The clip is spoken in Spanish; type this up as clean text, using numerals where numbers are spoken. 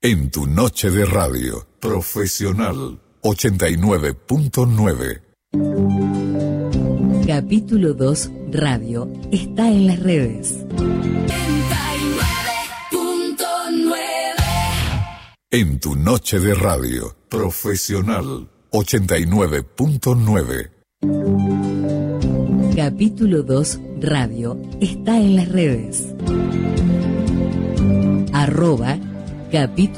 En tu noche de radio, Profesional 89.9. Capítulo 2 Radio está en las redes. 99.9. En tu noche de radio, Profesional 89.9. Capítulo 2 Radio está en las redes. @ capítulo